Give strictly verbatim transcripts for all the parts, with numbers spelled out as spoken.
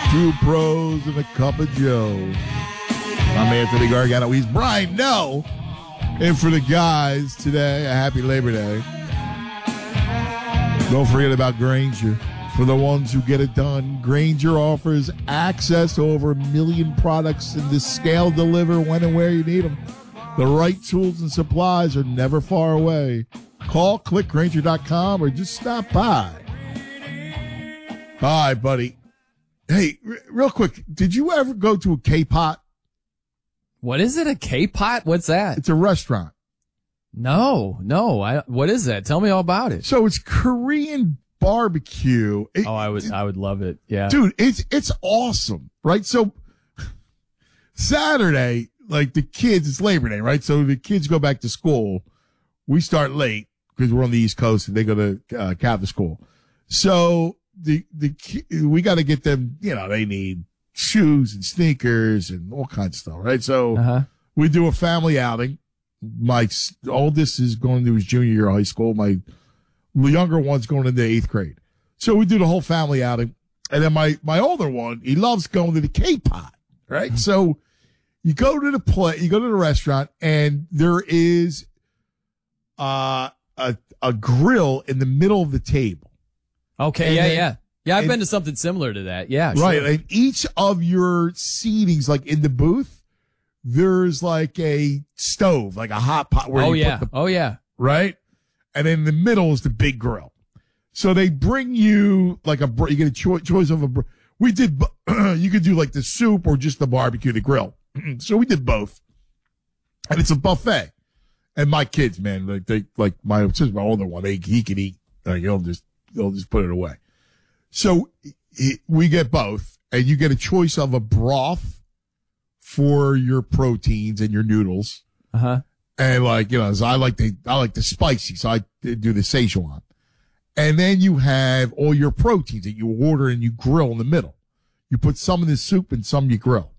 Two pros and a cup of Joe. I'm Anthony Gargano. He's Brian No. And for the guys today, a happy Labor Day. Don't forget about Grainger. For the ones who get it done, Grainger offers access to over a million products and to scale deliver when and where you need them. The right tools and supplies are never far away. Call, click Grainger dot com, or just stop by. All right, buddy. Hey, r- real quick, did you ever go to a K-Pot? What is it? A K-Pot? What's that? It's a restaurant. No, no. I, what is that? Tell me all about it. So it's Korean barbecue. It, oh, I would, I would love it. Yeah, dude, it's it's awesome, right? So Saturday, like the kids, it's Labor Day, right? So the kids go back to school. We start late because we're on the East Coast and they go to uh, Catholic school. So the the we got to get them. You know, they need shoes and sneakers and all kinds of stuff, right? So uh-huh. we do a family outing. My oldest is going to his junior year of high school. My younger one's going into eighth grade. So we do the whole family outing. And then my, my older one, he loves going to the K-Pot, right? Mm-hmm. So you go to the play, you go to the restaurant, and there is uh, a a grill in the middle of the table. Okay, and yeah, then, yeah. Yeah, I've and, been to something similar to that. Yeah, right. Sure. And each of your seatings, like in the booth, there's like a stove, like a hot pot where oh, you yeah. put the, oh, yeah. right? And in the middle is the big grill. So they bring you like a, you get a cho- choice of a, we did, you could do like the soup or just the barbecue, the grill. So we did both. And it's a buffet. And my kids, man, like they, like my, since my older one, they, he can eat, like he'll just, he'll just put it away. So it, we get both, and you get a choice of a broth for your proteins and your noodles. Uh-huh. And like, you know, so I like the, I like the spicy, so I do the Szechuan. And then you have all your proteins that you order and you grill in the middle. You put some in the soup and some you grill.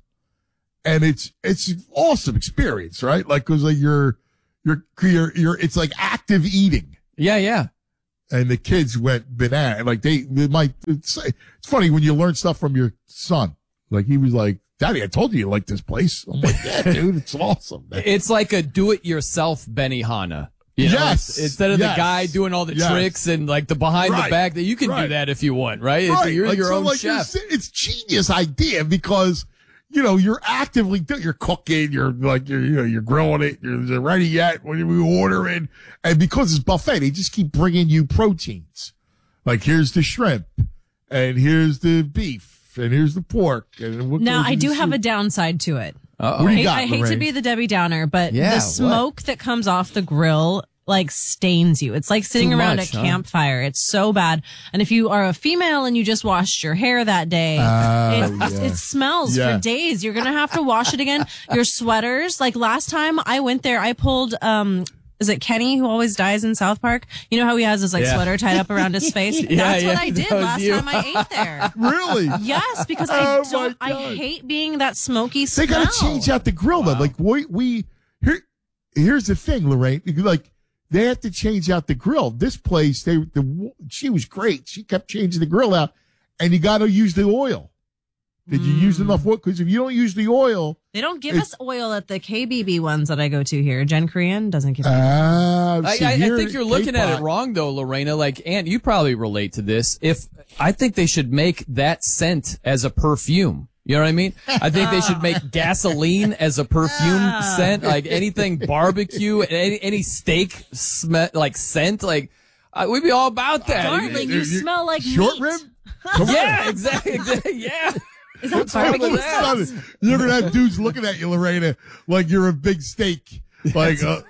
And it's, it's an awesome experience, right? Like, cause like you're, you're, you're, you're, it's like active eating. Yeah, yeah. And the kids went banana. Like they, they might, it's, it's funny when you learn stuff from your son. Like he was like, Daddy, I told you you like this place. I'm like, yeah, dude, it's awesome. Man. It's like a do-it-yourself Benihana. You know, yes. Instead of yes. the guy doing all the yes. tricks and like the behind right. the back, that you can right. do that if you want, right? right. It's, you're like, your so own like chef. It's genius idea because, you know, you're actively, you're cooking, you're like, you're, you know, you're grilling it, you're ready yet when we order it. And because it's buffet, they just keep bringing you proteins. Like here's the shrimp and here's the beef and here's the pork. And what now, goes I in do the have soup. a downside to it. Uh-oh. What do you I, got, I hate to Lorraine? be the Debbie Downer, but Yeah, the smoke what? that comes off the grill like stains you. It's like sitting Too around much, a huh? campfire. It's so bad. And if you are a female and you just washed your hair that day, Oh, it, yeah. it smells Yeah. for days. You're going to have to wash it again. Your sweaters, like last time I went there, I pulled, um, is it Kenny who always dies in South Park? You know how he has his like Yeah. sweater tied up around his face? Yeah, That's yeah, what I did that was last you. time I ate there. Really? Yes, because Oh, I my don't, I God. hate being that smoky They smell. got to change out the grill though. Like we, we, here, here's the thing, Lorraine. Like they have to change out the grill. This place, they, the, she was great. She kept changing the grill out, and you got to use the oil. Did you use enough wood? Because if you don't use the oil, They don't give It's- us oil at the K B B ones that I go to here. Jen Korean doesn't give me. ah, I, see, I, I here think you're looking at it K-Pot- wrong, though, Lorena. Like, Aunt, you probably relate to this. If I think they should make that scent as a perfume. You know what I mean? I think they should make gasoline as a perfume scent, like anything barbecue, any, any steak smell, like scent. Like, uh, we'd be all about that. Darling, you you- smell like short meat. rib. Come on. Yeah, exactly, exactly. Yeah. Is that What's wrong barbecue with sauce? that? You're gonna have dudes looking at you, Lorena, like you're a big steak. Like, uh,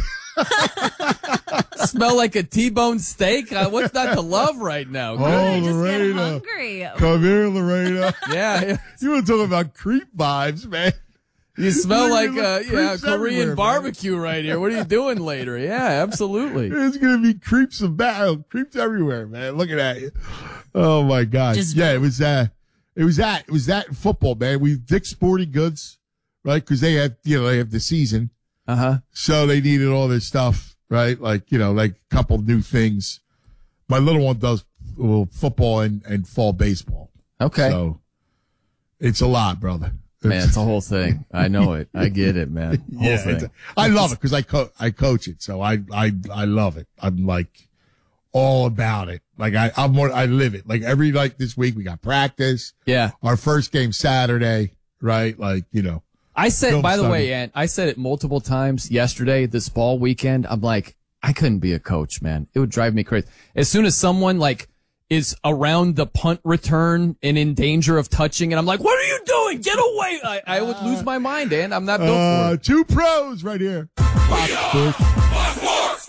Smell like a T-bone steak? Uh, what's not to love right now? Oh, I just get Lorena. hungry. come here, Lorena. Yeah. You want to talk about creep vibes, man? You smell You're like gonna uh, look yeah, creeps Korean everywhere, man. barbecue right here. What are you doing later? Yeah, absolutely. There's gonna be creeps about creeps everywhere, man. Looking at you. Oh my God. Just- yeah, it was uh it was that. It was that in football, man. We Dick's Sporting Goods, right? Because they had you know, they have the season. Uh huh. So they needed all this stuff, right? Like, you know, like a couple new things. My little one does well, football and, and fall baseball. Okay. So It's a lot, brother. Man, it's a whole thing. I know it. I get it, man. Whole yeah, thing. it's a, I love it because I co- I coach it, so I I I love it. I'm like all about it. Like I I'm more I live it. Like every like this week we got practice. Yeah. Our first game Saturday, right? Like you know. I said, Film by the study. way, Ant, I said it multiple times yesterday. This ball weekend, I'm like, I couldn't be a coach, man. It would drive me crazy. As soon as someone like is around the punt return and in danger of touching, and I'm like, what are you doing? Get away! I, I would lose my mind, Ant. I'm not built Uh, for it. two pros right here. Fox Sports.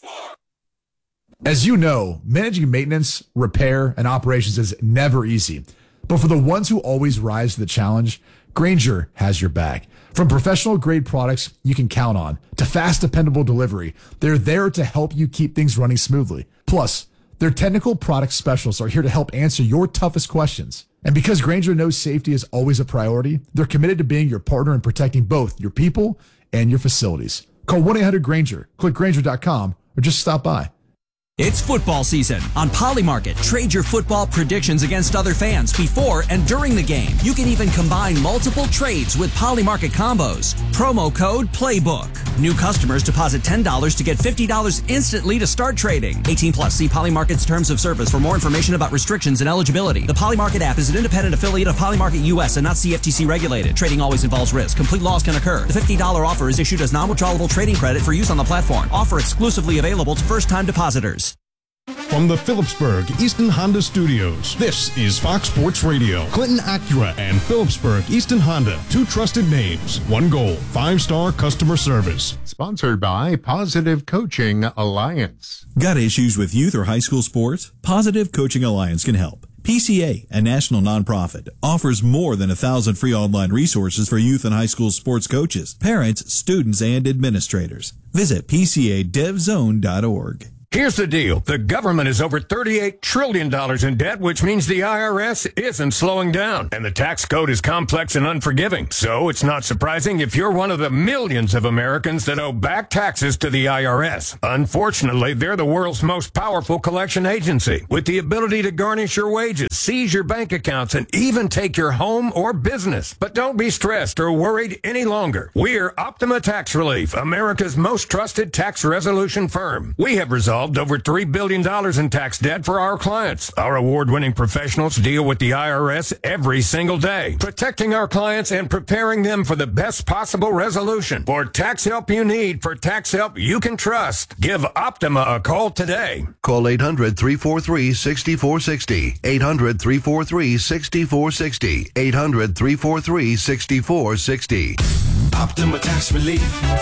As you know, managing maintenance, repair, and operations is never easy. But for the ones who always rise to the challenge, Grainger has your back. From professional grade products you can count on to fast, dependable delivery, they're there to help you keep things running smoothly. Plus, their technical product specialists are here to help answer your toughest questions. And because Grainger knows safety is always a priority, they're committed to being your partner in protecting both your people and your facilities. Call one eight hundred Grainger, click Grainger dot com, or just stop by. It's football season. On Polymarket, trade your football predictions against other fans before and during the game. You can even combine multiple trades with Polymarket combos. Promo code PLAYBOOK. New customers deposit ten dollars to get fifty dollars instantly to start trading. eighteen plus. See Polymarket's terms of service for more information about restrictions and eligibility. The Polymarket app is an independent affiliate of Polymarket U S and not C F T C regulated. Trading always involves risk. Complete loss can occur. The fifty dollars offer is issued as non-withdrawable trading credit for use on the platform. Offer exclusively available to first-time depositors. From the Phillipsburg Easton Honda Studios, this is Fox Sports Radio. Clinton Acura and Phillipsburg Easton Honda, two trusted names, one goal, five-star customer service. Sponsored by Positive Coaching Alliance. Got issues with youth or high school sports? Positive Coaching Alliance can help. P C A, a national nonprofit, offers more than a thousand free online resources for youth and high school sports coaches, parents, students, and administrators. Visit P C A dev zone dot org. Here's the deal. The government is over thirty-eight trillion dollars in debt, which means the I R S isn't slowing down. And the tax code is complex and unforgiving. So it's not surprising if you're one of the millions of Americans that owe back taxes to the I R S. Unfortunately, they're the world's most powerful collection agency, with the ability to garnish your wages, seize your bank accounts, and even take your home or business. But don't be stressed or worried any longer. We're Optima Tax Relief, America's most trusted tax resolution firm. We have resolved over three billion dollars in tax debt for our clients. Our award-winning professionals deal with the I R S every single day, protecting our clients and preparing them for the best possible resolution. For tax help you need, for tax help you can trust, give Optima a call today. Call eight hundred, three four three, six four six zero, eight hundred, three four three, six four six zero, eight hundred, three four three, six four six zero. Optima Tax Relief.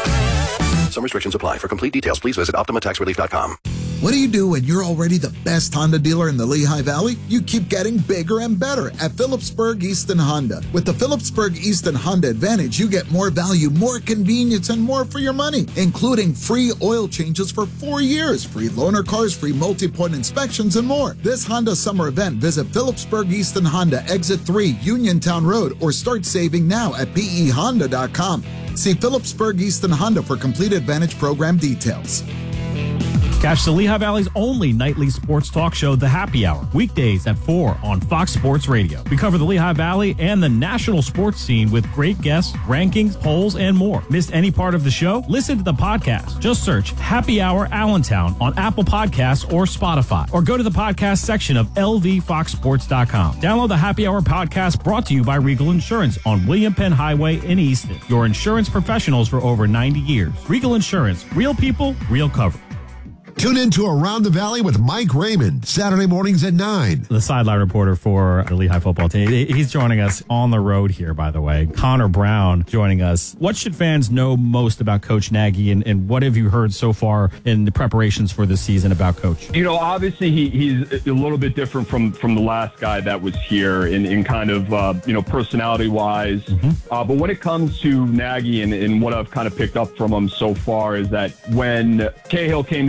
Some restrictions apply. For complete details, please visit optima tax relief dot com. What do you do when you're already the best Honda dealer in the Lehigh Valley? You keep getting bigger and better at Phillipsburg Easton Honda. With the Phillipsburg Easton Honda Advantage, you get more value, more convenience, and more for your money, including free oil changes for four years, free loaner cars, free multi-point inspections, and more. This Honda summer event, visit Phillipsburg Easton Honda, Exit three, Uniontown Road, or start saving now at P E honda dot com. See Phillipsburg Easton Honda for complete Advantage program details. Catch the Lehigh Valley's only nightly sports talk show, The Happy Hour, weekdays at four on Fox Sports Radio. We cover the Lehigh Valley and the national sports scene with great guests, rankings, polls, and more. Missed any part of the show? Listen to the podcast. Just search Happy Hour Allentown on Apple Podcasts or Spotify, or go to the podcast section of L V fox sports dot com. Download the Happy Hour podcast, brought to you by Regal Insurance on William Penn Highway in Easton. Your insurance professionals for over ninety years. Regal Insurance, real people, real cover. Tune in to Around the Valley with Mike Raymond, Saturday mornings at nine. The sideline reporter for the Lehigh football team. He's joining us on the road here, by the way. Connor Brown joining us. What should fans know most about Coach Nagy, and, and what have you heard so far in the preparations for this season about Coach? You know, obviously he, he's a little bit different from, from the last guy that was here in, in kind of, uh, you know, personality-wise. Mm-hmm. Uh, but when it comes to Nagy and, and what I've kind of picked up from him so far is that when Cahill came here a few years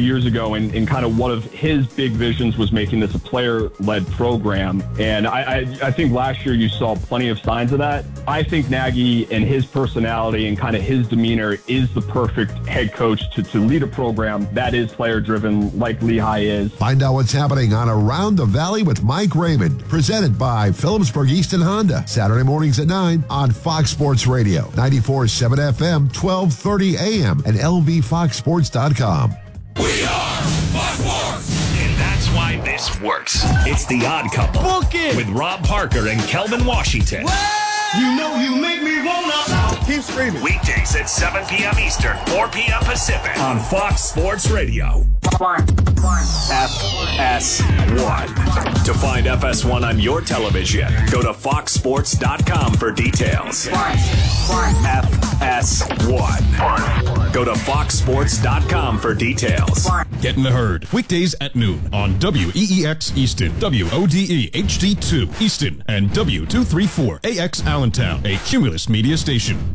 years ago, and, and kind of one of his big visions was making this a player-led program. And I, I, I think last year you saw plenty of signs of that. I think Nagy and his personality and kind of his demeanor is the perfect head coach to, to lead a program that is player-driven like Lehigh is. Find out what's happening on Around the Valley with Mike Raymond, presented by Phillipsburg Easton Honda, Saturday mornings at nine on Fox Sports Radio, ninety-four point seven F M, twelve thirty A M, and L V fox sports dot com. We are Fox Sports, and that's why this works. It's The Odd Couple. Book it with Rob Parker and Kelvin Washington. You know you make me wanna keep screaming. Weekdays at seven p.m. Eastern, four p.m. Pacific on Fox Sports Radio. F S one. To find F S one on your television, go to fox sports dot com for details. F S one. Go to fox sports dot com for details. Get in the herd. Weekdays at noon on W E E X Easton, W O D E H D two Easton, and W two thirty-four A X Allentown, a Cumulus media station.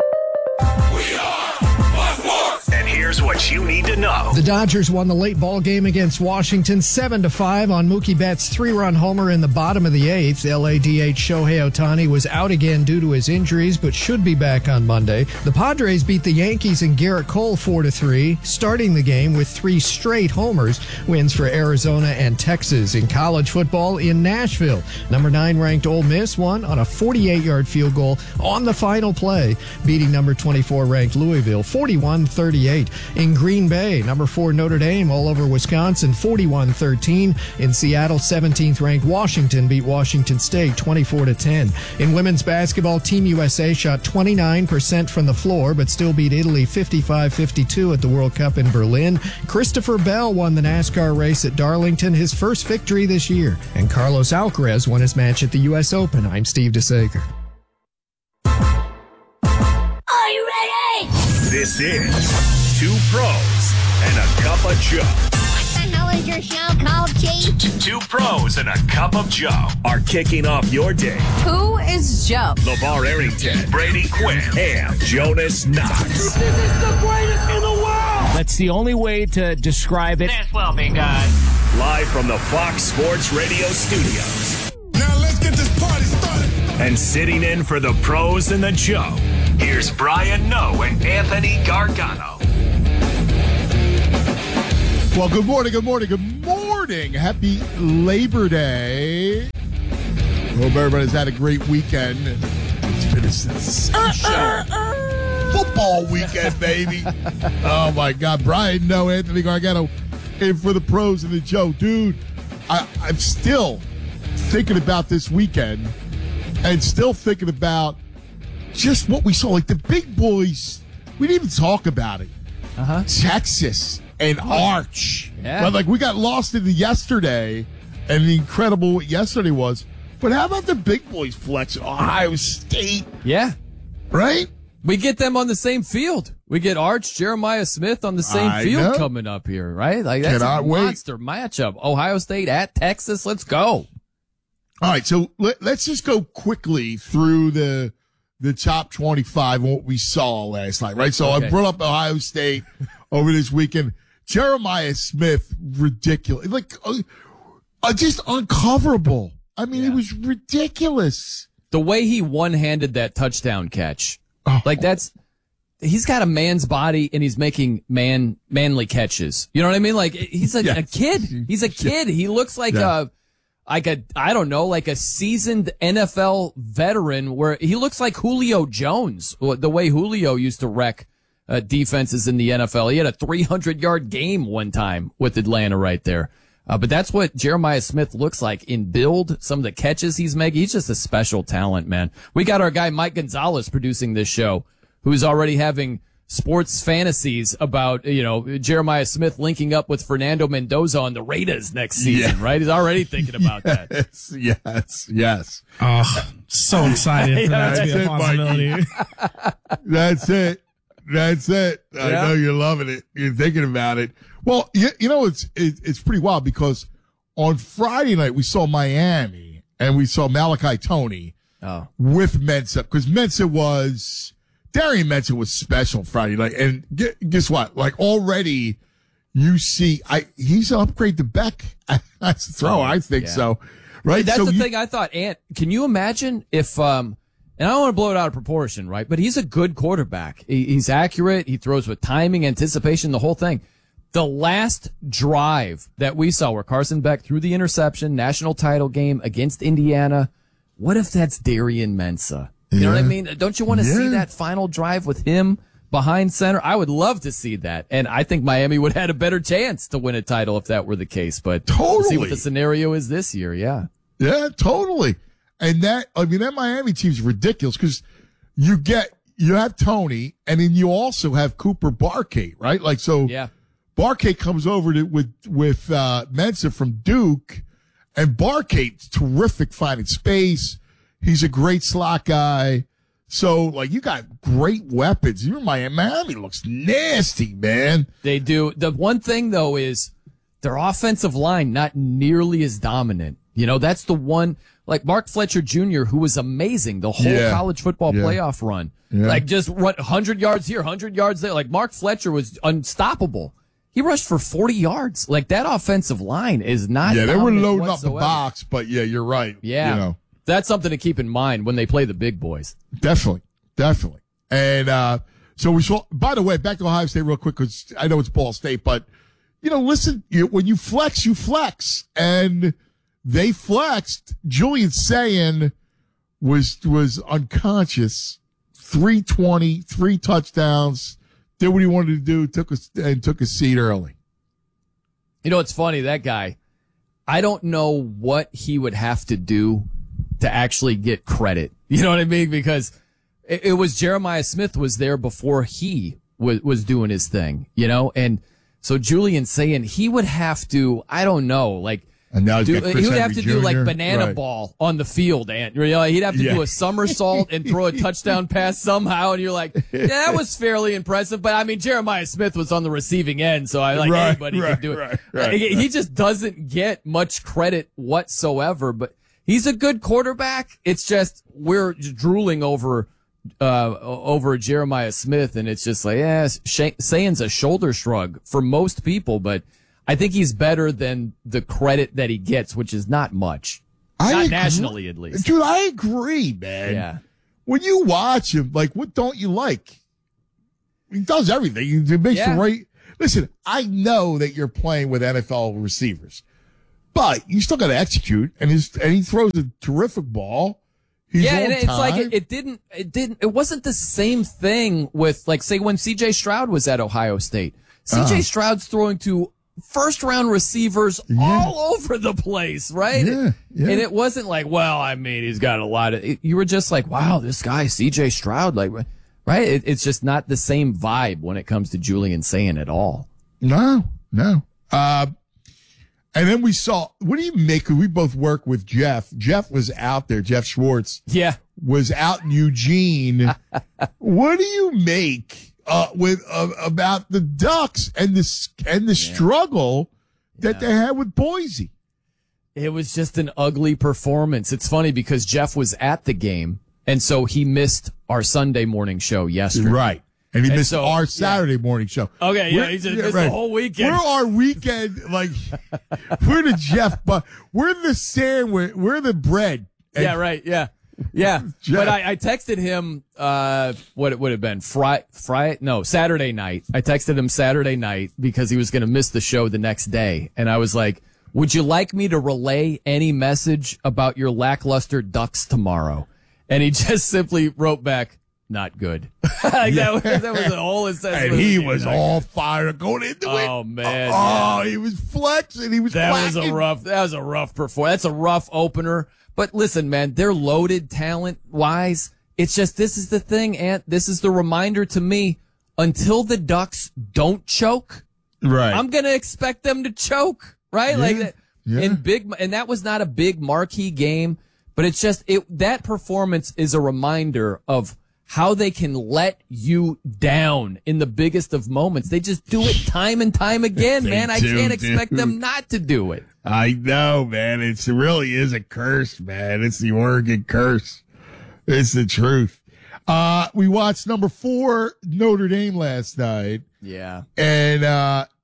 And here's what you need to know. The Dodgers won the late ball game against Washington seven to five on Mookie Betts' three-run homer in the bottom of the eighth. L A D H Shohei Ohtani was out again due to his injuries, but should be back on Monday. The Padres beat the Yankees and Garrett Cole four to three, starting the game with three straight homers. Wins for Arizona and Texas. In college football in Nashville, number nine ranked Ole Miss won on a forty-eight-yard field goal on the final play, beating number twenty-four ranked Louisville forty-one thirty-eight. In Green Bay, number four Notre Dame all over Wisconsin forty-one thirteen. In Seattle, seventeenth ranked Washington beat Washington State twenty-four to ten. In women's basketball, Team U S A shot twenty-nine percent from the floor, but still beat Italy fifty-five fifty-two at the World Cup in Berlin. Christopher Bell won the NASCAR race at Darlington, his first victory this year. And Carlos Alcaraz won his match at the U S Open. I'm Steve DeSager. Are you ready? This is Two Pros and a Cup of Joe. What the hell is your show called, Chief? Two Pros and a Cup of Joe are kicking off your day. Who is Joe? LeVar Arrington, Brady Quinn, and Jonas Knox. This is the greatest in the world. That's the only way to describe it. As well, big guy. Live from the Fox Sports Radio studios. Now let's get this party started. And sitting in for the Pros and the Joe, here's Brian Noe and Anthony Gargano. Well, good morning, good morning, good morning. Happy Labor Day. Hope everybody's had a great weekend. It's been a sensational football weekend, baby. Oh, my God. Brian Noe, Anthony Gargano, in for the Pros and the Joe. Dude, I, I'm still thinking about this weekend and still thinking about just what we saw. Like the big boys, we didn't even talk about it. Uh-huh. Texas and Arch. Yeah. But like we got lost in the yesterday and the incredible what yesterday was. But how about the big boys flex? Ohio State. Yeah. Right? We get them on the same field. We get Arch, Jeremiah Smith on the same I field know. coming up here, right? Like that's Cannot a wait. monster matchup. Ohio State at Texas. Let's go. All right, so let, let's just go quickly through the the top twenty-five and what we saw last night, right? So Okay. I brought up Ohio State over this weekend. Jeremiah Smith, ridiculous. Like, uh, uh, just uncoverable. I mean, it was ridiculous. The way he one-handed that touchdown catch, Oh. like that's, he's got a man's body and he's making man manly catches. You know what I mean? Like he's a, Yes. a kid. He's a kid. He looks like Yeah. a, like a, I don't know, like a seasoned N F L veteran where he looks like Julio Jones, the way Julio used to wreck uh, defenses in the N F L. He had a three hundred yard game one time with Atlanta right there. Uh, but that's what Jeremiah Smith looks like in build, some of the catches he's making. He's just a special talent, man. We got our guy Mike Gonzalez producing this show, who's already having sports fantasies about, you know, Jeremiah Smith linking up with Fernando Mendoza on the Raiders next season, Yeah. right? He's already thinking about that. Yes, yes, yes. Oh, so excited for that to be That's a it, possibility. Mikey. That's it. That's it. I Yeah. know you're loving it. You're thinking about it. Well, you, you know, it's it, it's pretty wild because on Friday night we saw Miami and we saw Malachi Toney Oh. with Mensa because Mensa was Darian Mensa was special Friday night, and gu- guess what? Like already, you see, I he's an upgrade to Beck. That's a throw. I think Yeah. so. Right. That's so the you, thing I thought. Ant, can you imagine if, um, and I don't want to blow it out of proportion, right? But he's a good quarterback. He, he's accurate. He throws with timing, anticipation, the whole thing. The last drive that we saw where Carson Beck threw the interception, national title game against Indiana. What if that's Darian Mensah? You know what I Yeah. mean? Don't you want to see Yeah. that final drive with him behind center? I would love to see that. And I think Miami would have had a better chance to win a title if that were the case. But we'll see Totally. what the scenario is this year. Yeah. Yeah, totally. And that, I mean, that Miami team's ridiculous because you get, you have Tony and then you also have Cooper Barkate, right? Like, so Yeah. Barkate comes over to, with, with, uh, Mensah from Duke, and Barkate's terrific finding space. He's a great slot guy. So, like, you got great weapons. You're Miami. Miami looks nasty, man. They do. The one thing, though, is their offensive line not nearly as dominant. You know, that's the one, like Mark Fletcher Junior, who was amazing the whole Yeah. college football Yeah. playoff run. Yeah. Like, just run one hundred yards here, one hundred yards there. Like, Mark Fletcher was unstoppable. He rushed for forty yards. Like, that offensive line is not Yeah, they were dominant loading up whatsoever. the box, but yeah, you're right. Yeah. You know. That's something to keep in mind when they play the big boys. Definitely. Definitely. And, uh, so we saw, by the way, back to Ohio State real quick, because I know it's Ball State, but, you know, listen, you, when you flex, you flex. And they flexed. Julian Sayin was, was unconscious. three twenty, three touchdowns, did what he wanted to do, took a, and took a seat early. You know, it's funny, that guy, I don't know what he would have to do to actually get credit. You know what I mean? Because it, it was Jeremiah Smith was there before he was, was doing his thing, you know? And so Julian saying he would have to, I don't know, like, And now he's do, got he Chris would have Henry to do like Junior banana Right. ball on the field, and you know, he'd have to Yeah. do a somersault and throw a touchdown pass somehow. And you're like, yeah, that was fairly impressive. But I mean, Jeremiah Smith was on the receiving end, so I like Right, anybody right, could do it. right, right, he, he right. just doesn't get much credit whatsoever. But he's a good quarterback. It's just we're drooling over uh over Jeremiah Smith, and it's just like, yeah, Sh- Sayin's a shoulder shrug for most people, but I think he's better than the credit that he gets, which is not much. I not agree. nationally, at least. Dude, I agree, man. Yeah. When you watch him, like, what don't you like? He does everything. He makes Yeah. the right. Listen, I know that you're playing with N F L receivers, but you still got to execute. And his and he throws a terrific ball. He's yeah, on and it's time. like it, it didn't, it didn't, it wasn't the same thing with, like, say, when C J Stroud was at Ohio State. C J Uh-huh. Stroud's throwing to first round receivers all over the place, right? Yeah, yeah. And it wasn't like, well, I mean, he's got a lot of, it, you were just like, wow, this guy, C J Stroud, like, right? It, it's just not the same vibe when it comes to Julian Sayin at all. No, no. Uh, and then we saw, what do you make? 'Cause we both work with Jeff. Jeff was out there. Jeff Schwartz Yeah. was out in Eugene. What do you make uh, with uh, about the Ducks and the and the struggle that they had with Boise? It was just an ugly performance. It's funny because Jeff was at the game, and so he missed our Sunday morning show yesterday. Right. And he And missed so- our Saturday morning show. Okay, yeah, We're- he just missed the whole weekend. We're our weekend, like, we're the Jeff, but we're the sandwich, we're the bread. And Yeah, right. Yeah. Yeah. Jeff. But I, I texted him, uh, what it would have been Friday, Friday, no, Saturday night. I texted him Saturday night because he was going to miss the show the next day. And I was like, would you like me to relay any message about your lackluster Ducks tomorrow? And he just simply wrote back, not good. Like, that, was, that was the whole assessment. And he of the was game. all fired going into it. Oh man. Oh, yeah. he was flexing. He was That was a clacking. rough. That was a rough performance. That's a rough opener. But listen, man, they're loaded talent wise. It's just this is the thing, Ant. This is the reminder to me. Until the Ducks don't choke, Right. I'm gonna expect them to choke, right? Yeah, Like that. yeah. And big, and that was not a big marquee game, but it's just it. That performance is a reminder of how they can let you down in the biggest of moments. They just do it time and time again, They man. I do, can't expect dude. them not to do it. I know, man. It's, it really is a curse, man. It's the Oregon curse. It's the truth. Uh, we watched number four Notre Dame last night. Yeah. And, uh,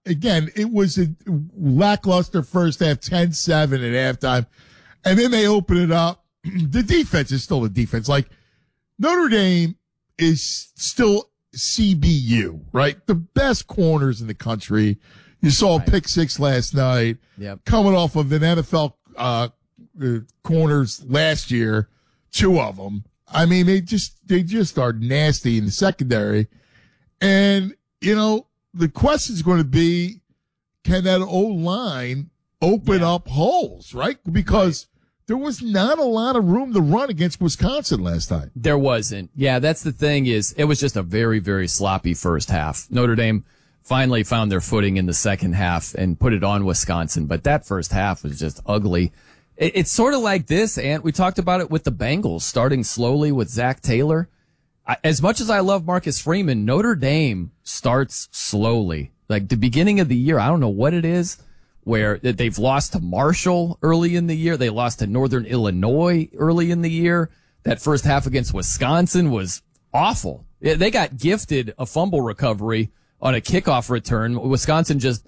again, it was a lackluster first half, ten seven at halftime. And then they open it up. The defense is still a defense. Like, Notre Dame is still C B U, right? The best corners in the country. You saw a pick six last night. Yep. Coming off of an N F L uh, uh, corners last year, two of them. I mean, they just they just are nasty in the secondary. And, you know, the question is going to be, can that O-line open yeah. up holes, right? Because right. there was not a lot of room to run against Wisconsin last time. There wasn't. Yeah, that's the thing is it was just a very, very sloppy first half. Notre Dame finally found their footing in the second half and put it on Wisconsin. But that first half was just ugly. It, it's sort of like this, and we talked about it with the Bengals, starting slowly with Zach Taylor. I, as much as I love Marcus Freeman, Notre Dame starts slowly. Like the beginning of the year, I don't know what it is, where they've lost to Marshall early in the year. They lost to Northern Illinois early in the year. That first half against Wisconsin was awful. They got gifted a fumble recovery on a kickoff return. Wisconsin just,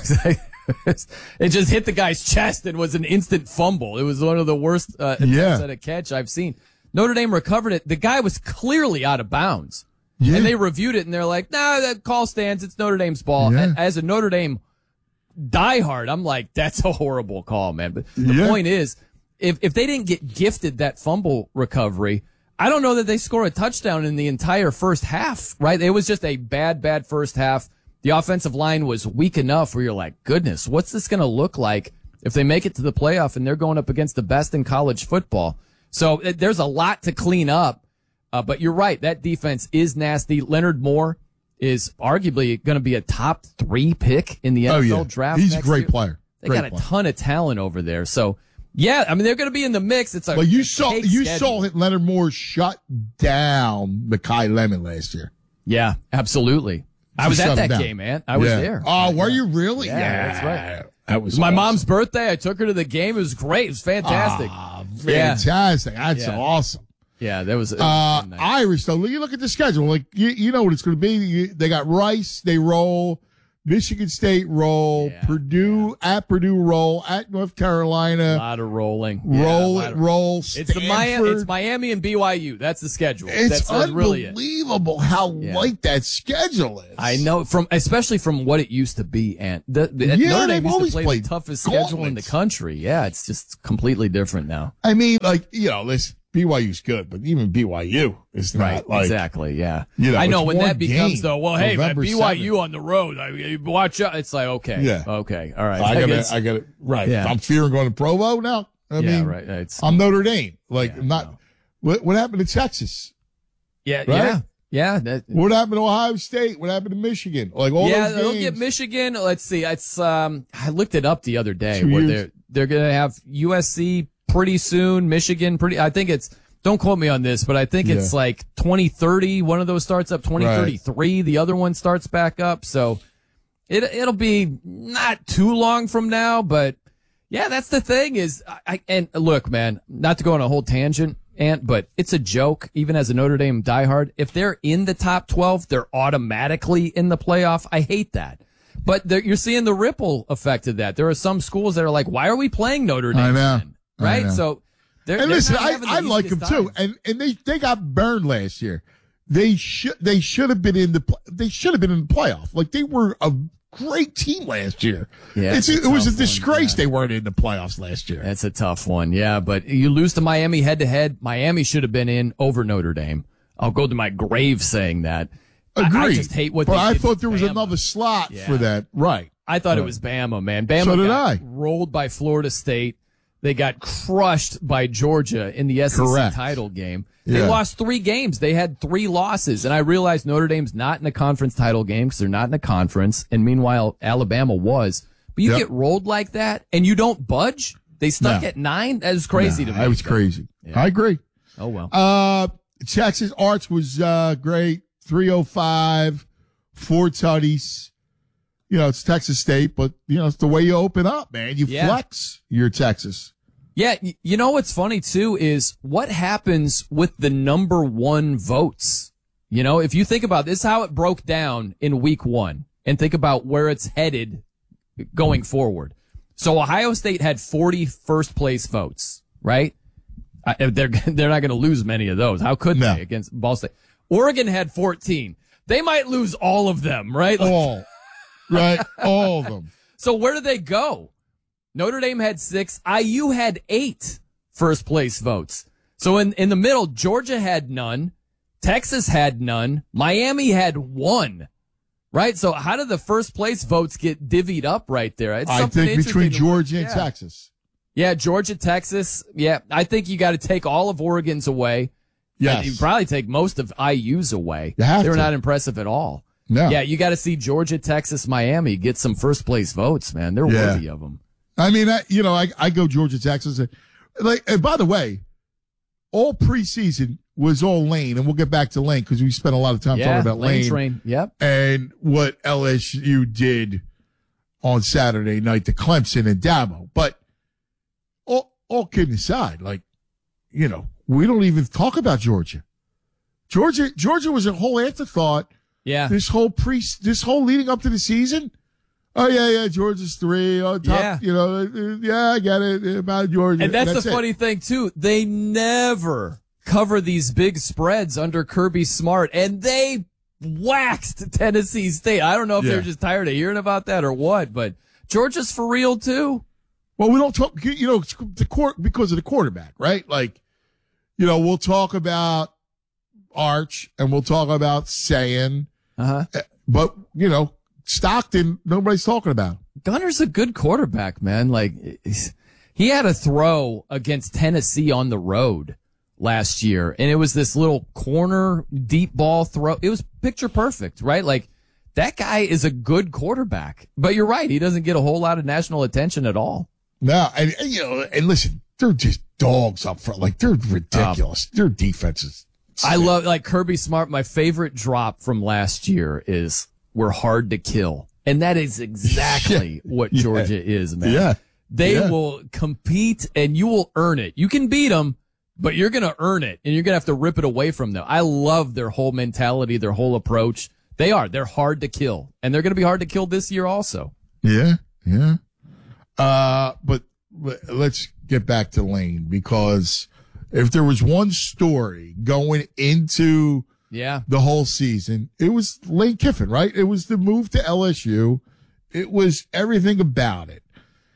it just hit the guy's chest and was an instant fumble. It was one of the worst uh, attempts yeah. at a catch I've seen. Notre Dame recovered it. The guy was clearly out of bounds. Yeah. And they reviewed it and they're like, nah, that call stands. It's Notre Dame's ball. Yeah. As a Notre Dame diehard, I'm like, that's a horrible call, man. But the yeah. point is, if, if they didn't get gifted that fumble recovery, I don't know that they score a touchdown in the entire first half, right? It was just a bad, bad first half. The offensive line was weak enough where you're like, goodness, what's this going to look like if they make it to the playoff and they're going up against the best in college football? So it, there's a lot to clean up, uh, but you're right. That defense is nasty. Leonard Moore is arguably going to be a top three pick in the N F L oh, yeah. draft. He's next a great year. player. They great got a player. ton of talent over there. So yeah, I mean they're going to be in the mix. It's a But you a saw cake you schedule. saw that Leonard Moore shut down Mekhi Lemon last year. Yeah, absolutely. I was Shut at him that down. game, man. I was Yeah. there. Oh, were you really? Yeah, that's right. That was It was my awesome. mom's birthday. I took her to the game. It was great. It was fantastic. Ah, Yeah. fantastic. That's Yeah. awesome. Yeah, that was. It was Uh, nice. Irish though, you look at the schedule. Like you, you know what it's going to be. You, they got Rice, they roll. Michigan State roll. Yeah, Purdue at Purdue roll. At North a Carolina lot of rolling. roll Yeah, a lot it of- roll. It's the Miami. Stanford. It's Miami and B Y U. That's the schedule. It's that's, that's really it. unbelievable how Yeah. light that schedule is. I know from especially from what it used to be, and the, the Yeah, Notre Dame they've used always to play played the toughest schedule in the gauntlets. country. Yeah, it's just completely different now. I mean, like you know, listen, B Y U's good, but even B Y U is not Right, like exactly. Yeah, you know, I know it's when one that becomes game, though. Well, hey, man, November B Y U seventh. on the road. I mean, watch out. It's like okay, Yeah. okay, all right. I got guess- to, I got to, right. Yeah. I'm fearing going to Provo now. I yeah, mean, right. It's, I'm Notre Dame. Like, Yeah, I'm not, no. what, what happened to Texas? yeah, right? yeah, yeah. That, What happened to Ohio State? What happened to Michigan? Like, all yeah, those they'll games. get Michigan. Let's see. It's um, I looked it up the other day. Two Where years. they're they're gonna have U S C pretty soon. Michigan pretty. I think it's. Don't quote me on this, but I think it's Yeah. like twenty thirty. One of those starts up twenty thirty-three. The other one starts back up. So it it'll be not too long from now, but yeah, that's the thing is. I, I and look, man, not to go on a whole tangent, Ant, but it's a joke. Even as a Notre Dame diehard, if they're in the top twelve, they're automatically in the playoff. I hate that. But there- you're seeing the ripple effect of that. There are some schools that are like, why are we playing Notre Dame? I know. then? I Right? know. So they're, And they're listen, not I, having the I like them easiest too. time. And, and they, they got burned last year. They should, they should have been in the, pl- they should have been in the playoff. Like they were a great team last year. Yeah, It's, it's it a was a tough one, disgrace yeah. they weren't in the playoffs last year. That's a tough one. Yeah, but you lose to Miami head to head. Miami should have been in over Notre Dame. I'll go to my grave saying that. I- Agreed. I, just hate what but they I did thought with there was Bama. another slot Yeah. for that. Right. I thought it Right. was Bama, man. Bama So did got I. rolled by Florida State. They got crushed by Georgia in the S E C Correct. title game. They Yeah. lost three games. They had three losses. And I realized Notre Dame's not in a conference title game because they're not in a conference. And meanwhile, Alabama was. But you Yep. get rolled like that and you don't budge. They stuck No. at nine. That was crazy No, to me. That was crazy. Yeah. I agree. Oh, well. Uh, Texas Arts was, uh, great. three oh five, four tutties. You know, it's Texas State, but you know, it's the way you open up, man. You Yeah. flex your Texas. Yeah, y- you know what's funny too is what happens with the number one votes. You know, if you think about this, how it broke down in week one. and think about where it's headed going forward. So Ohio State had forty first place votes, right? I, they're they're not going to lose many of those. How could No. they against Ball State? Oregon had fourteen. They might lose all of them, right? Like, All. Right? All of them. so where do they go? Notre Dame had six. I U had eight first place votes. So in, in the middle, Georgia had none. Texas had none. Miami had one. Right? So how did the first place votes get divvied up right there? It's I something think between interesting to look- Georgia and yeah. Texas. Yeah, Georgia, Texas. Yeah, I think you got to take all of Oregon's away. Yes. And you probably take most of I U's away. You have They were to. not impressive at all. No. Yeah, you got to see Georgia, Texas, Miami get some first place votes, man. They're Yeah. worthy of them. I mean, I, you know, I, I go Georgia, Texas. And, like, and by the way, all preseason was all Lane, and we'll get back to Lane because we spent a lot of time Yeah, talking about Lane Lane. train. Yep. And what L S U did on Saturday night to Clemson and Dabo. But all, all kidding aside, like, you know, we don't even talk about Georgia. Georgia, Georgia was a whole afterthought. Yeah. This whole pre, this whole leading up to the season. Oh yeah, yeah, Georgia's three. Oh, top, Yeah. you know, uh, yeah, I get it about Georgia. And that's, the it. funny thing, too. They never cover these big spreads under Kirby Smart, and they waxed Tennessee State. I don't know if Yeah. they're just tired of hearing about that or what, but Georgia's for real, too. Well, we don't talk, you know, it's the court because of the quarterback, right? Like, you know, we'll talk about Arch and we'll talk about Sayin, Uh-huh. but you know, Stockton, nobody's talking about. Gunner's a good quarterback, man. Like, he's- he had a throw against Tennessee on the road last year, and it was this little corner deep ball throw. It was picture perfect, right? Like, that guy is a good quarterback. But you're right, he doesn't get a whole lot of national attention at all. No, and, and you know, and listen, they're just dogs up front. Like, they're ridiculous. Their defense is. I love, like, Kirby Smart. My favorite drop from last year is, we're hard to kill. And that is exactly what Yeah. Georgia is, man. Yeah. They Yeah. will compete and you will earn it. You can beat them, but you're going to earn it and you're going to have to rip it away from them. I love their whole mentality, their whole approach. They are. They're hard to kill. And they're going to be hard to kill this year also. Yeah, yeah. Uh, but l- let's get back to Lane because if there was one story going into Yeah. the whole season, it was Lane Kiffin, right? It was the move to L S U. It was everything about it.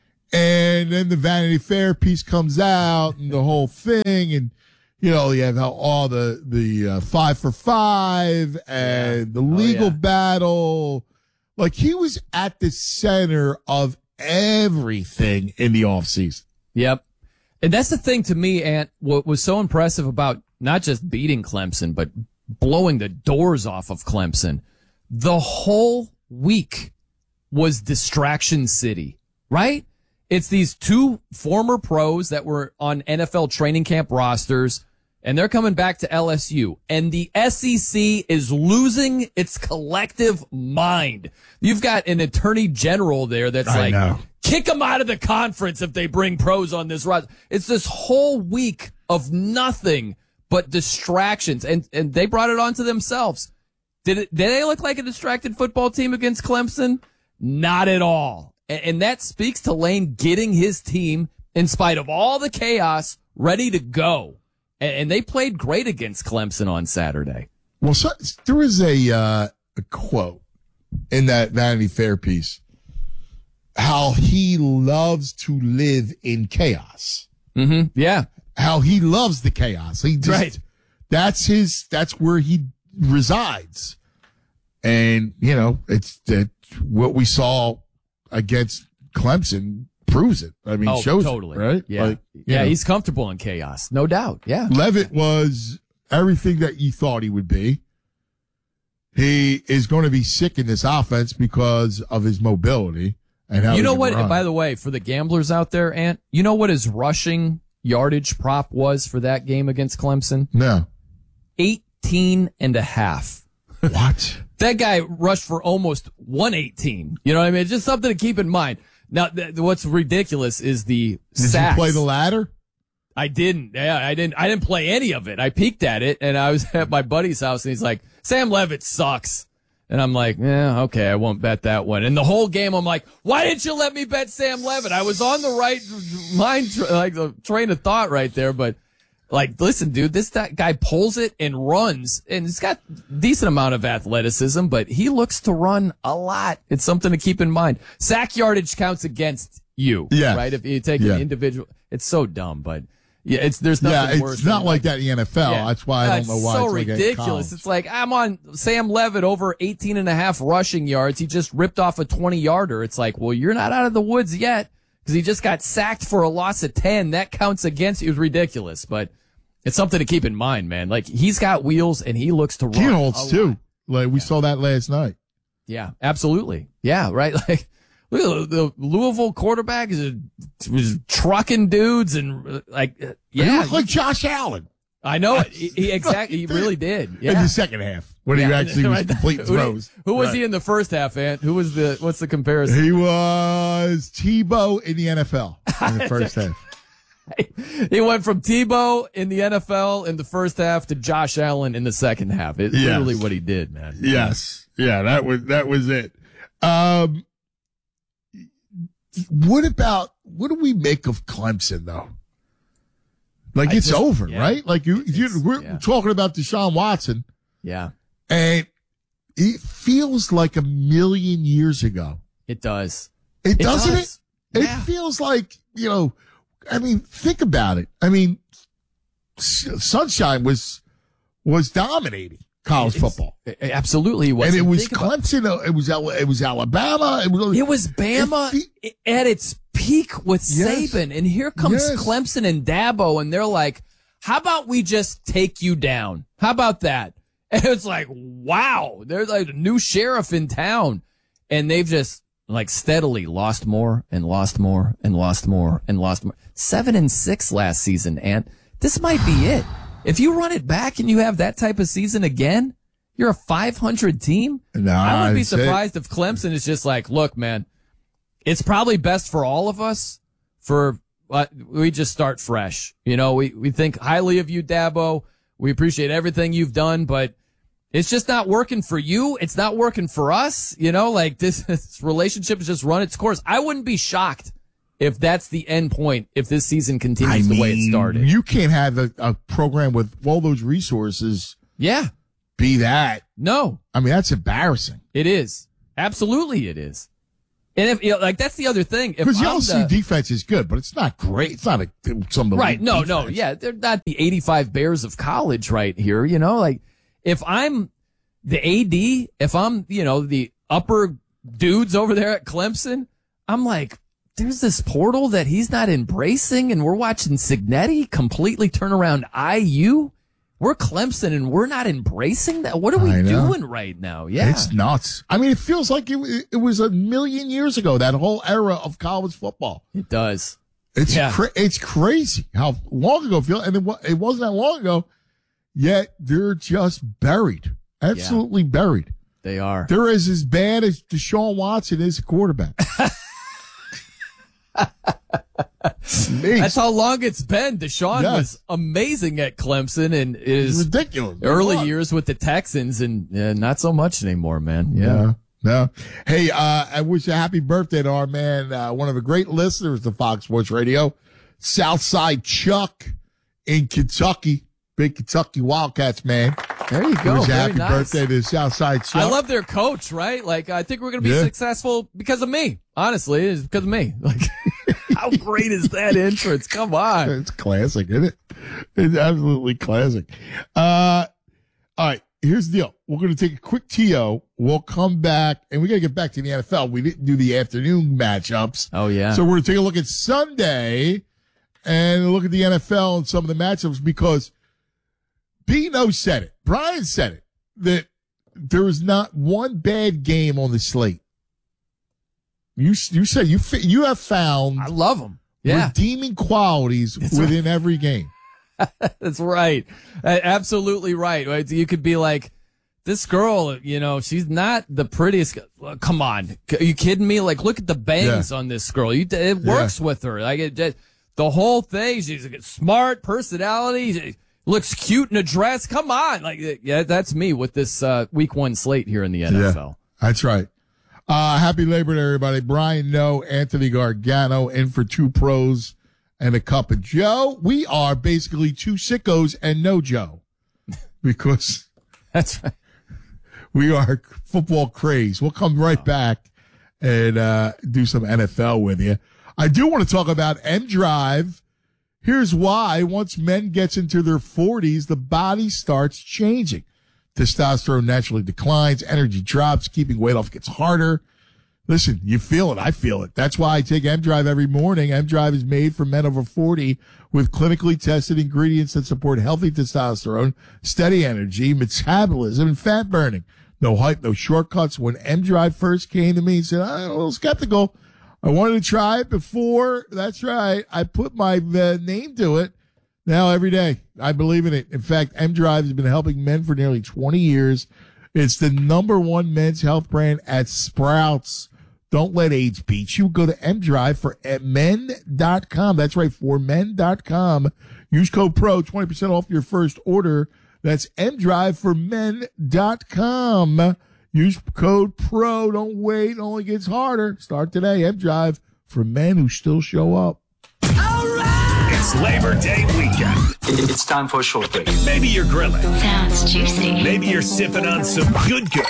And then the Vanity Fair piece comes out and the whole thing. And, you know, you have how all the, the uh, five for five and the legal yeah. battle. Like he was at the center of everything in the offseason. Yep. And that's the thing to me, Ant, what was so impressive about not just beating Clemson, but blowing the doors off of Clemson. The whole week was Distraction City, right? It's these two former pros that were on N F L training camp rosters, and they're coming back to L S U. And the S E C is losing its collective mind. You've got an attorney general there that's I like, know. kick them out of the conference if they bring pros on this roster. It's this whole week of nothing but distractions, and and they brought it on to themselves. Did it? Did they look like a distracted football team against Clemson? Not at all. And, and that speaks to Lane getting his team, in spite of all the chaos, ready to go. And, and they played great against Clemson on Saturday. Well, so, there is a, uh, a quote in that Vanity Fair piece, how he loves to live in chaos. Mm-hmm. Yeah. How he loves the chaos. He just, Right. That's his, that's where he resides. And, you know, it's that what we saw against Clemson proves it. I mean, Oh, shows totally. it, right? Yeah. Like, you yeah, know, he's comfortable in chaos. No doubt. Yeah. Levitt was everything that you thought he would be. He is going to be sick in this offense because of his mobility and how You he know can what? run. By the way, for the gamblers out there, Ant, you know what his rushing yardage prop was for that game against Clemson? No. eighteen and a half. What? That guy rushed for almost one eighteen. You know what I mean? It's just something to keep in mind. Now, th- what's ridiculous is the Did sacks. you play the ladder? I didn't. Yeah, I didn't. I didn't play any of it. I peeked at it, and I was at my buddy's house, and he's like, "Sam Levitt sucks." And I'm like, yeah, okay, I won't bet that one. And the whole game, I'm like, why didn't you let me bet Sam Levitt? I was on the right mind, like the train of thought right there. But like, listen, dude, this guy pulls it and runs, and he's got decent amount of athleticism, but he looks to run a lot. It's something to keep in mind. Sack yardage counts against you, yeah. right? If you take yeah. an individual, it's so dumb, but. Yeah, it's there's nothing yeah, it's worse. not than like that in the N F L. Yeah. That's why I don't It's know why so it's like ridiculous. It's like I'm on Sam Levitt over eighteen and a half rushing yards. He just ripped off a twenty yarder. It's like, well, you're not out of the woods yet because he just got sacked for a loss of ten. That counts against you. It was ridiculous, but it's something to keep in mind, man. Like he's got wheels and he looks to run. Keenholz too. Like we yeah. saw that last night. Yeah, absolutely. Yeah, right. Like. Look at the Louisville quarterback is was trucking dudes and like yeah, he looked like Josh Allen. I know it. He, he exactly he really did. Yeah. In the second half when yeah. he actually was right. complete throws. Who, who was right. he in the first half, Ant? Who was the what's the comparison? He was Tebow in the N F L in the first half. He went from Tebow in the N F L in the first half to Josh Allen in the second half. It's yes. literally what he did, man. Yes. Yeah, that was that was it. Um What about, what do we make of Clemson, though? Like, I it's just, over, yeah. right? Like, you, you we're yeah. talking about Deshaun Watson. Yeah. And it feels like a million years ago. It does. It, it doesn't does. it? Yeah. It feels like, you know, I mean, think about it. I mean, Sunshine was, was dominating college it's, football. Absolutely. It was. And it was Think Clemson. About, it was it was Alabama. It was, it was Bama it, at its peak with yes, Saban. And here comes yes. Clemson and Dabo. And they're like, how about we just take you down? How about that? And it's like, wow, they're like a new sheriff in town. And they've just like steadily lost more and lost more and lost more and lost more. Seven and six last season. And this might be it. If you run it back and you have that type of season again, you're a five hundred team. No, I wouldn't be surprised it. if Clemson is just like, look, man, it's probably best for all of us for uh, we just start fresh. You know, we, we think highly of you, Dabo. We appreciate everything you've done, but it's just not working for you. It's not working for us. You know, like this, this relationship has just run its course. I wouldn't be shocked if that's the end point, if this season continues I the mean, way it started. You can't have a, a program with all those resources. Yeah. Be that. No. I mean, that's embarrassing. It is. Absolutely it is. And if, you know, like, that's the other thing. Because the L S U the, defense is good, but it's not great. It's not a, some of the Right. No, defense. no. Yeah. They're not the eighty-five Bears of college right here. You know, like, if I'm the A D, if I'm, you know, the upper dudes over there at Clemson, I'm like, there's this portal that he's not embracing, and we're watching Cignetti completely turn around I U. We're Clemson, and we're not embracing that. What are we doing right now? Yeah, it's nuts. I mean, it feels like it, it was a million years ago, that whole era of college football. It does. It's yeah. cra- it's crazy how long ago it feels, and it, it wasn't that long ago. Yet they're just buried, absolutely yeah. buried. They are. They're as as bad as Deshaun Watson is a quarterback. That's how long it's been. Deshaun yes. was amazing at Clemson and is ridiculous. Early years with the Texans, and uh, not so much anymore, man. Yeah. No, no. Hey, uh, I wish a happy birthday to our man, uh, one of the great listeners to Fox Sports Radio, Southside Chuck in Kentucky. Big Kentucky Wildcats, man. There you go. Wish a happy nice. birthday to Southside Chuck. I love their coach, right? Like, I think we're going to be yeah. successful because of me. Honestly, it's because of me. Like, how great is that entrance? Come on. It's classic, isn't it? It's absolutely classic. Uh, all right. Here's the deal. We're going to take a quick T O. We'll come back, and we got to get back to the N F L. We didn't do the afternoon matchups. Oh, yeah. So we're going to take a look at Sunday and look at the N F L and some of the matchups, because Bino said it. Brian said it, that there is not one bad game on the slate. You you said you you have found. I love them. Yeah. Redeeming qualities That's within right. every game. That's right. Uh, absolutely right. Right. You could be like, this girl, you know, she's not the prettiest. Come on. Are you kidding me? Like, look at the bangs yeah. on this girl. You, it works yeah. with her. Like, it, it, the whole thing. She's a smart personality. Looks cute in a dress. Come on. Like, yeah, that's me with this uh, week one slate here in the N F L. Yeah, that's right. Uh, happy Labor Day, everybody. Brian No, Anthony Gargano in for two pros and a cup of Joe. We are basically two sickos and no Joe because that's right. We are football craze. We'll come right back and uh, do some N F L with you. I do want to talk about M Drive. Here's why. Once men gets into their forties, the body starts changing. Testosterone naturally declines, energy drops, keeping weight off gets harder. Listen, you feel it. I feel it. That's why I take M Drive every morning. M Drive is made for men over forty with clinically tested ingredients that support healthy testosterone, steady energy, metabolism, and fat burning. No hype, no shortcuts. When M Drive first came to me and said, I'm a little skeptical. I wanted to try it before. That's right. I put my uh, name to it. Now every day, I believe in it. In fact, M Drive has been helping men for nearly twenty years. It's the number one men's health brand at Sprouts. Don't let age beat you. Go to M Drive for men dot com. That's right, for men dot com. Use code PRO, twenty percent off your first order. That's M Drive for men dot com. Use code PRO. Don't wait. It only gets harder. Start today. M Drive for men who still show up. All right! It's Labor Day weekend. It's time for a short break. Maybe you're grilling. Sounds juicy. Maybe you're sipping on some good good.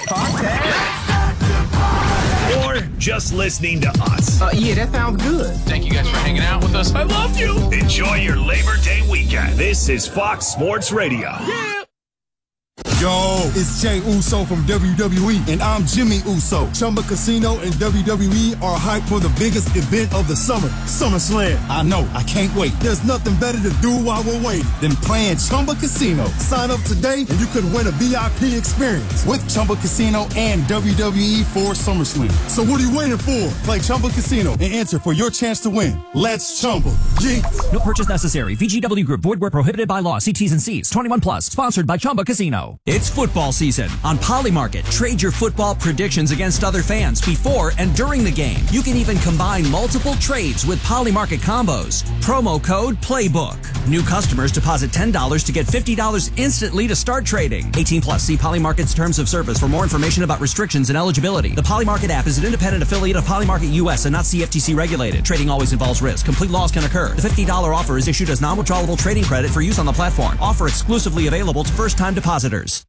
Or just listening to us. Uh, yeah, that sounds good. Thank you guys for hanging out with us. I love you. Enjoy your Labor Day weekend. This is Fox Sports Radio. Yeah. Yo, it's Jay Uso from W W E, and I'm Jimmy Uso. Chumba Casino and W W E are hyped for the biggest event of the summer, SummerSlam. I know, I can't wait. There's nothing better to do while we're waiting than playing Chumba Casino. Sign up today, and you could win a V I P experience with Chumba Casino and W W E for SummerSlam. So what are you waiting for? Play Chumba Casino and enter for your chance to win. Let's Chumba. Yeah. No purchase necessary. V G W Group. Void where prohibited by law. See T's and C's. twenty-one plus. Sponsored by Chumba Casino. It's football season. On Polymarket, trade your football predictions against other fans before and during the game. You can even combine multiple trades with Polymarket combos. Promo code PLAYBOOK. New customers deposit ten dollars to get fifty dollars instantly to start trading. eighteen plus. See Polymarket's terms of service for more information about restrictions and eligibility. The Polymarket app is an independent affiliate of Polymarket U S and not C F T C regulated. Trading always involves risk. Complete loss can occur. The fifty dollars offer is issued as non-withdrawable trading credit for use on the platform. Offer exclusively available to first-time depositors.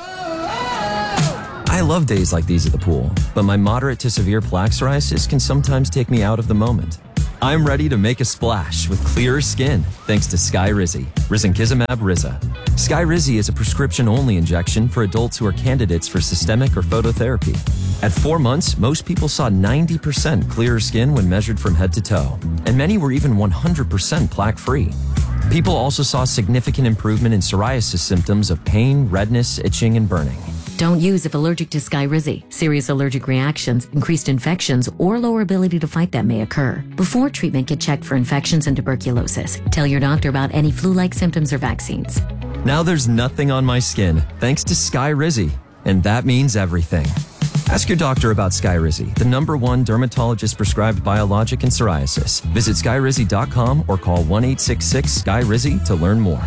I love days like these at the pool, but my moderate to severe plaque psoriasis can sometimes take me out of the moment. I'm ready to make a splash with clearer skin thanks to Skyrizi, Risankizumab Riza. Skyrizi is a prescription-only injection for adults who are candidates for systemic or phototherapy. At four months, most people saw ninety percent clearer skin when measured from head to toe, and many were even one hundred percent plaque-free. People also saw significant improvement in psoriasis symptoms of pain, redness, itching, and burning. Don't use if allergic to Skyrizi. Serious allergic reactions, increased infections, or lower ability to fight them may occur. Before treatment, get checked for infections and tuberculosis. Tell your doctor about any flu-like symptoms or vaccines. Now there's nothing on my skin thanks to Skyrizi, and that means everything. Ask your doctor about Skyrizi, the number one dermatologist-prescribed biologic in psoriasis. Visit skyrizi dot com or call one eight six six S K Y R I Z I to learn more.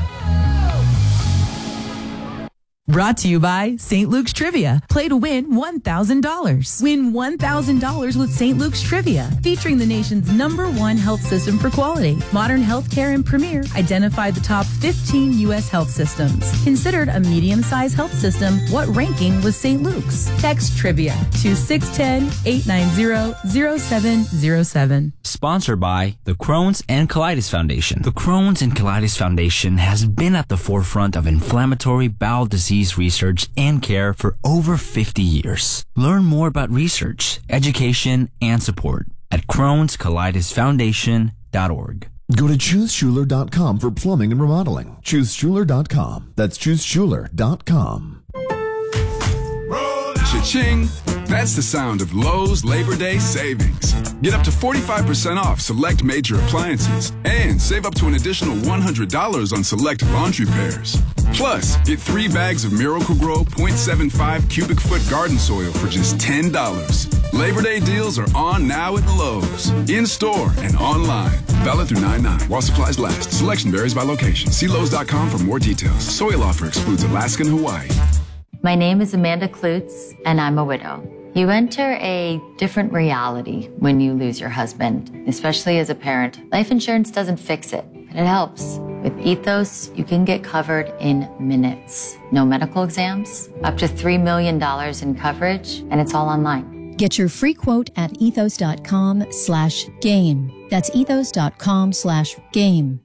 Brought to you by Saint Luke's Trivia. Play to win one thousand dollars. Win one thousand dollars with Saint Luke's Trivia, featuring the nation's number one health system for quality. Modern Healthcare and Premier identified the top fifteen U S health systems. Considered a medium-sized health system, what ranking was Saint Luke's? Text Trivia to six one zero, eight nine zero, zero seven zero seven. Sponsored by the Crohn's and Colitis Foundation. The Crohn's and Colitis Foundation has been at the forefront of inflammatory bowel disease research and care for over fifty years. Learn more about research, education, and support at crohns colitis foundation dot org. Go to choose schuler dot com for plumbing and remodeling. choose schuler dot com. That's choose schuler dot com. Cha-ching! That's the sound of Lowe's Labor Day savings. Get up to forty-five percent off select major appliances and save up to an additional one hundred dollars on select laundry pairs. Plus, get three bags of Miracle-Gro point seven five cubic foot garden soil for just ten dollars. Labor Day deals are on now at Lowe's. In-store and online. Valid through nine nine while supplies last. Selection varies by location. See Lowe's dot com for more details. Soil offer excludes Alaska and Hawaii. My name is Amanda Klutz, and I'm a widow. You enter a different reality when you lose your husband, especially as a parent. Life insurance doesn't fix it, but it helps. With Ethos, you can get covered in minutes. No medical exams, up to three million dollars in coverage, and it's all online. Get your free quote at ethos.com slash game. That's ethos.com slash game.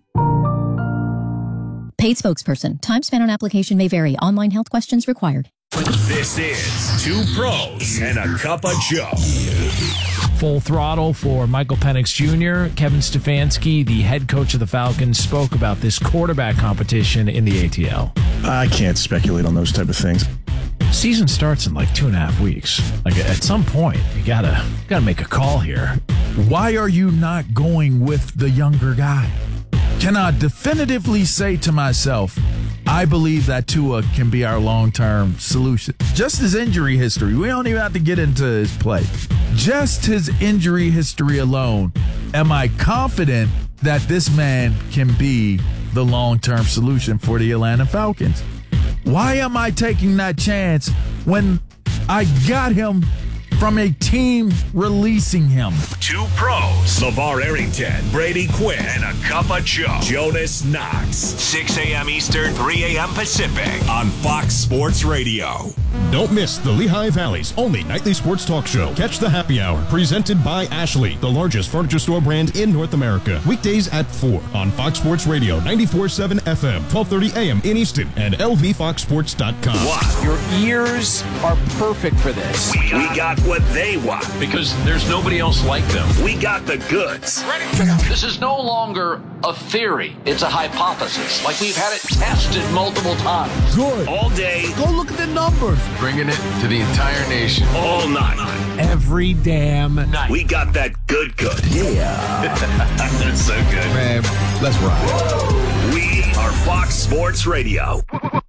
Paid spokesperson. Time spent on application may vary. Online health questions required. This is Two Pros and a Cup of Joe. Full throttle for Michael Penix Junior Kevin Stefanski, the head coach of the Falcons, spoke about this quarterback competition in the A T L. I can't speculate on those type of things. Season starts in like two and a half weeks. Like at some point, you gotta gotta make a call here. Why are you not going with the younger guy? Can I definitively say to myself, I believe that Tua can be our long-term solution? Just his injury history. We don't even have to get into his play. Just his injury history alone. Am I confident that this man can be the long-term solution for the Atlanta Falcons? Why am I taking that chance when I got him from a team releasing him? Two Pros, LeVar Arrington, Brady Quinn, and a Cup of Joe, Jonas Knox. six a.m. Eastern, three a.m. Pacific on Fox Sports Radio. Don't miss the Lehigh Valley's only nightly sports talk show. Catch the Happy Hour, presented by Ashley, the largest furniture store brand in North America. Weekdays at four on Fox Sports Radio, ninety-four point seven F M, twelve thirty A M in Easton, and L V fox sports dot com. Wow. Your ears are perfect for this. We got, we got what they want. Because there's nobody else like them. We got the goods. This is no longer a theory. It's a hypothesis. Like we've had it tested multiple times. Good. All day. Go look at the numbers. Bringing it to the entire nation. All night. Every damn night. We got that good good. Yeah. That's so good. Man, let's ride. We are Fox Sports Radio.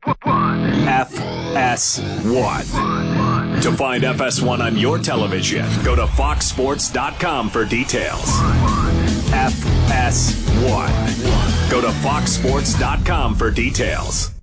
F S one. To find F S one on your television, go to fox sports dot com for details. F S one. Go to fox sports dot com for details.